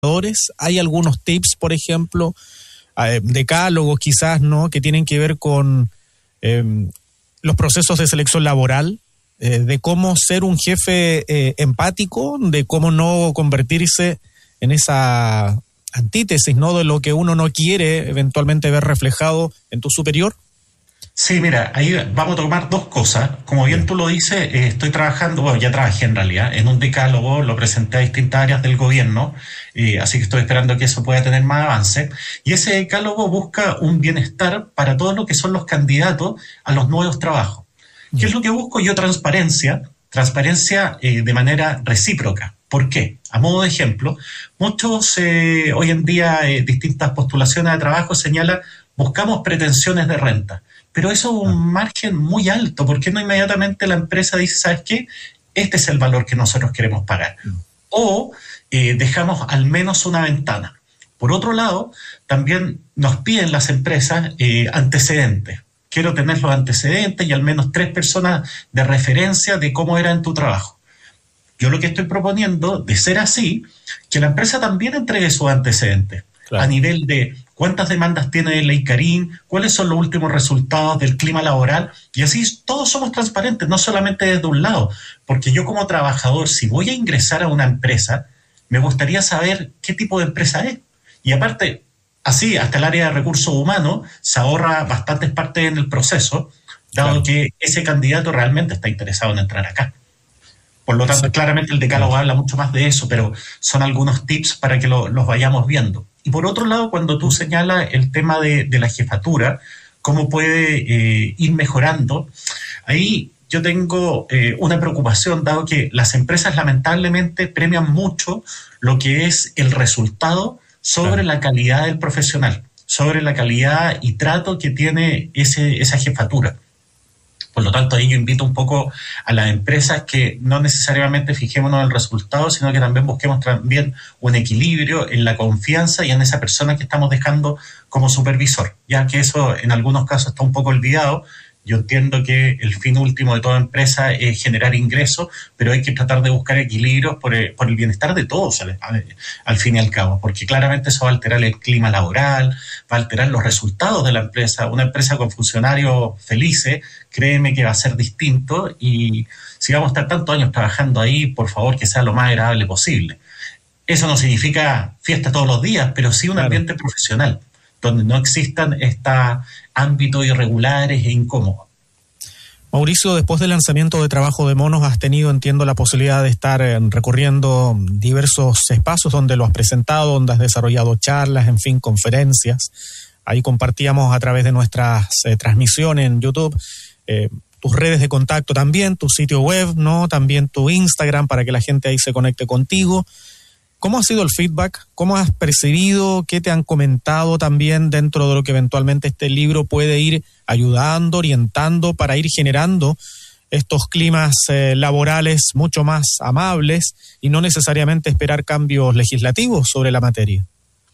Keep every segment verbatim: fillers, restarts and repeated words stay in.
Hay algunos tips, por ejemplo, eh, decálogos quizás, ¿no?, que tienen que ver con eh, los procesos de selección laboral, eh, de cómo ser un jefe eh, empático, de cómo no convertirse en esa antítesis, ¿no?, de lo que uno no quiere eventualmente ver reflejado en tu superior. Sí, mira, ahí vamos a tomar dos cosas. Como bien tú lo dices, eh, estoy trabajando, bueno, ya trabajé en realidad, en un decálogo, lo presenté a distintas áreas del gobierno, eh, así que estoy esperando que eso pueda tener más avance. Y ese decálogo busca un bienestar para todos los que son los candidatos a los nuevos trabajos. ¿Qué es lo que busco yo? Transparencia, transparencia eh, de manera recíproca. ¿Por qué? A modo de ejemplo, muchos eh, hoy en día eh, distintas postulaciones de trabajo señalan buscamos pretensiones de renta. Pero eso es un margen muy alto. ¿Por qué no inmediatamente la empresa dice, ¿sabes qué? Este es el valor que nosotros queremos pagar. O eh, dejamos al menos una ventana. Por otro lado, también nos piden las empresas eh, antecedentes. Quiero tener los antecedentes y al menos tres personas de referencia de cómo era en tu trabajo. Yo lo que estoy proponiendo, de ser así, que la empresa también entregue sus antecedentes. Claro. A nivel de cuántas demandas tiene el ICARIN, cuáles son los últimos resultados del clima laboral, y así todos somos transparentes, no solamente desde un lado, porque yo como trabajador, si voy a ingresar a una empresa, me gustaría saber qué tipo de empresa es. Y aparte, así hasta el área de recursos humanos se ahorra bastantes partes en el proceso, dado claro. que ese candidato realmente está interesado en entrar acá. Por lo tanto, claramente el decálogo habla mucho más de eso, pero son algunos tips para que lo, los vayamos viendo. Y por otro lado, cuando tú señalas el tema de, de la jefatura, cómo puede eh, ir mejorando, ahí yo tengo eh, una preocupación, dado que las empresas lamentablemente premian mucho lo que es el resultado sobre la calidad del profesional, sobre la calidad y trato que tiene ese, esa jefatura. Por lo tanto, ahí yo invito un poco a las empresas que no necesariamente fijémonos en el resultado, sino que también busquemos también un equilibrio en la confianza y en esa persona que estamos dejando como supervisor, ya que eso en algunos casos está un poco olvidado. Yo entiendo que el fin último de toda empresa es generar ingresos, pero hay que tratar de buscar equilibrios por el, por el bienestar de todos al, al, al fin y al cabo, porque claramente eso va a alterar el clima laboral, va a alterar los resultados de la empresa. Una empresa con funcionarios felices, créeme que va a ser distinto, y si vamos a estar tantos años trabajando ahí, por favor que sea lo más agradable posible. Eso no significa fiesta todos los días, pero sí un claro. ambiente profesional, donde no existan estos ámbitos irregulares e incómodos. Mauricio, después del lanzamiento de Trabajo de Monos, has tenido, entiendo, la posibilidad de estar eh, recorriendo diversos espacios donde lo has presentado, donde has desarrollado charlas, en fin, conferencias. Ahí compartíamos a través de nuestras eh, transmisiones en YouTube eh, tus redes de contacto también, tu sitio web, ¿no? También tu Instagram para que la gente ahí se conecte contigo. ¿Cómo ha sido el feedback? ¿Cómo has percibido? ¿Qué te han comentado también dentro de lo que eventualmente este libro puede ir ayudando, orientando para ir generando estos climas eh, laborales mucho más amables y no necesariamente esperar cambios legislativos sobre la materia?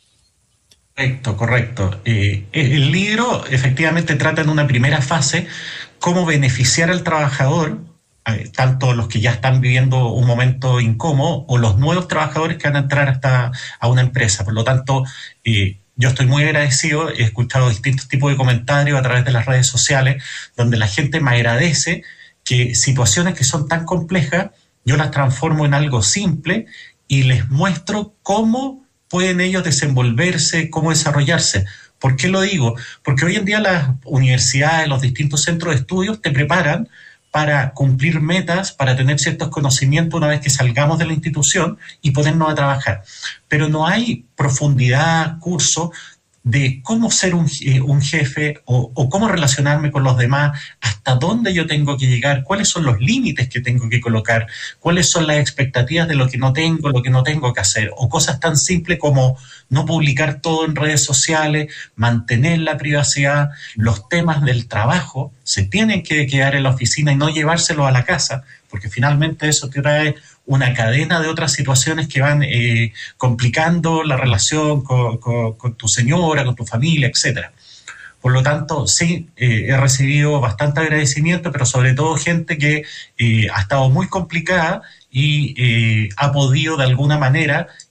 Correcto, correcto. Eh, el libro efectivamente trata en una primera fase cómo beneficiar al trabajador, tanto los que ya están viviendo un momento incómodo o los nuevos trabajadores que van a entrar hasta a una empresa. Por lo tanto, eh, yo estoy muy agradecido, he escuchado distintos tipos de comentarios a través de las redes sociales, donde la gente me agradece que situaciones que son tan complejas, yo las transformo en algo simple y les muestro cómo pueden ellos desenvolverse, cómo desarrollarse. ¿Por qué lo digo? Porque hoy en día las universidades, los distintos centros de estudios te preparan para cumplir metas, para tener ciertos conocimientos una vez que salgamos de la institución y ponernos a trabajar. Pero no hay profundidad, curso de cómo ser un, eh, un jefe o, o cómo relacionarme con los demás, hasta dónde yo tengo que llegar, cuáles son los límites que tengo que colocar, cuáles son las expectativas de lo que no tengo, lo que no tengo que hacer, o cosas tan simples como no publicar todo en redes sociales, mantener la privacidad. Los temas del trabajo se tienen que quedar en la oficina y no llevárselos a la casa, porque finalmente eso te trae una cadena de otras situaciones que van eh, complicando la relación con, con, con tu señora, con tu familia, etcétera. Por lo tanto, sí, eh, he recibido bastante agradecimiento, pero sobre todo gente que eh, ha estado muy complicada y eh, ha podido de alguna manera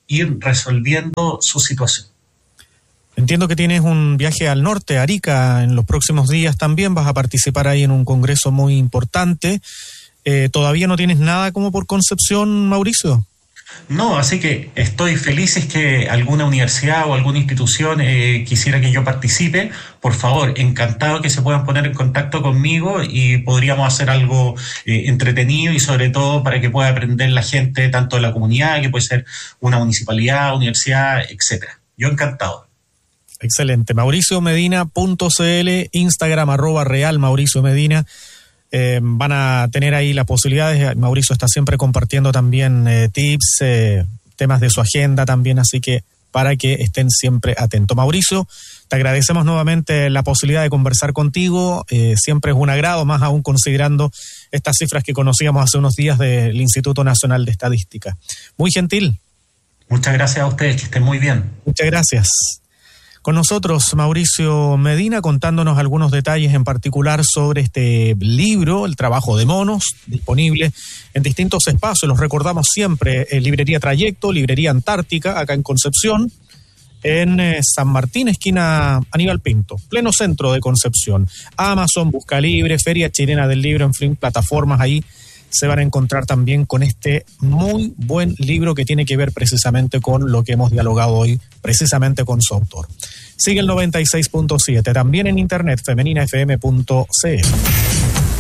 ir resolviendo su situación. Entiendo que tienes un viaje al norte, Arica, en los próximos días también. Vas a participar ahí en un congreso muy importante. Eh, ¿Todavía no tienes nada como por Concepción, Mauricio? No, así que estoy feliz es que alguna universidad o alguna institución eh, quisiera que yo participe. Por favor, encantado que se puedan poner en contacto conmigo y podríamos hacer algo eh, entretenido y sobre todo para que pueda aprender la gente tanto de la comunidad, que puede ser una municipalidad, universidad, etcétera. Yo encantado. Excelente. Mauricio Medina punto c l, Instagram arroba real Mauricio Medina. Eh, van a tener ahí las posibilidades. Mauricio está siempre compartiendo también eh, tips, eh, temas de su agenda también, así que para que estén siempre atentos. Mauricio, te agradecemos nuevamente la posibilidad de conversar contigo. Eh, siempre es un agrado, más aún considerando estas cifras que conocíamos hace unos días del Instituto Nacional de Estadística. Muy gentil. Muchas gracias a ustedes, que estén muy bien. Muchas gracias. Con nosotros Mauricio Medina contándonos algunos detalles en particular sobre este libro, El trabajo de monos, disponible en distintos espacios. Los recordamos siempre en Librería Trayecto, Librería Antártica, acá en Concepción, en eh, San Martín, esquina Aníbal Pinto, pleno centro de Concepción. Amazon, Busca Libre, Feria Chilena del Libro, en fin, plataformas ahí se van a encontrar también con este muy buen libro que tiene que ver precisamente con lo que hemos dialogado hoy, precisamente con su autor. Sigue el noventa y seis punto siete, también en internet, femenina f m punto c l.